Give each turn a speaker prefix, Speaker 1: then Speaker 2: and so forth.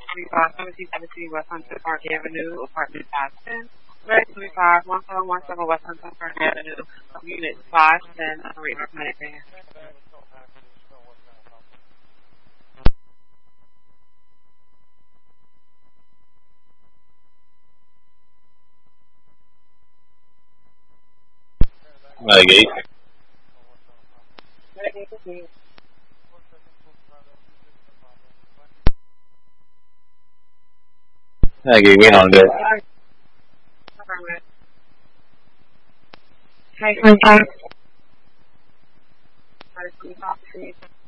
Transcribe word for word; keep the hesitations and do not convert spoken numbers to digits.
Speaker 1: twenty-five, seventeen seventeen West Hunter Park Avenue, apartment five ten. Red twenty-five, one seven one seven West Hunter Park Avenue, unit five ten, rate recommended van.
Speaker 2: Maggie. Maggie, we on it.
Speaker 1: Hey,